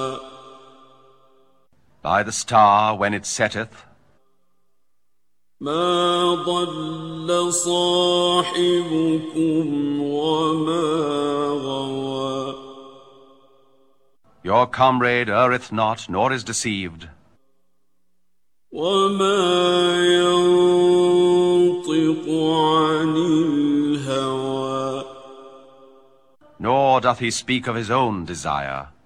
By the star when it setteth, ما ضل صاحبكم وما غوى. your comrade erreth not, nor is deceived. وما ينطق عن الهوى. Nor doth he speak of his own desire.